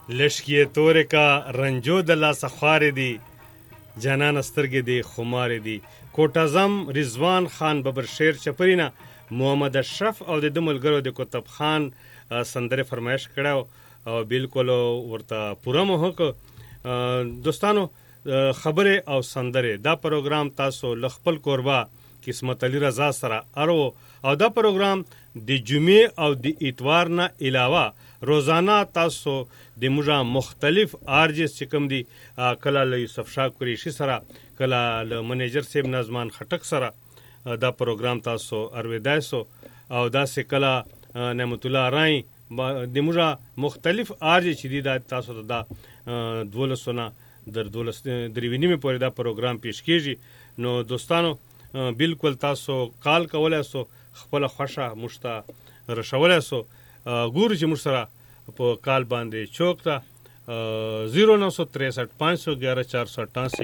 لشکیه تورې کا رنجو د لاسه خوارې دي، جانان سترګې دي خمارې دي. کوټه زم رضوان خان ببرشیر چپرینا محمد اشرف او د ملګرو د کتب خان سندره فرمایش کړو او بالکل ورته پوره مو وکړ. دوستانو خبره او سندره دا پروګرام تاسو لخپل کوربا قسمت علی رضا سره ارو او دا پروګرام د جمعې او د اتوار نه علاوه روزانه تاسو د موږ مختلف آرجس چې کوم دي کله له یوسف شاه قریشي سره کله له منیجر صاحب نظمان خټک سره دا پروګرام تاسو ارویدای سو او دا سه کله نعمت الله رای د موږ مختلف آرجس چې دي دا تاسو دا 12 نه در 12 دریوینی پورې دا پروګرام پیش کیږي. نو دوستانو بالکل تاسو کال کولای سو خپل خوښه مشته رسولای سو. ګورو چې موږ سره په کال باندې چوک تا 0963 511 488